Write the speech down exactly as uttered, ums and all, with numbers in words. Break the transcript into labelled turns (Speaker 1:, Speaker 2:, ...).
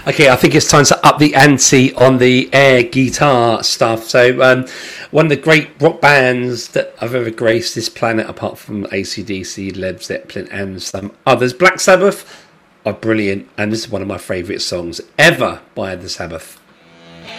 Speaker 1: Okay, I think it's time to up the ante on the air guitar stuff. So, um, one of the great rock bands that have ever graced this planet, apart from A C D C, Led Zeppelin, and some others, Black Sabbath, are brilliant, and this is one of my favourite songs ever by The Sabbath.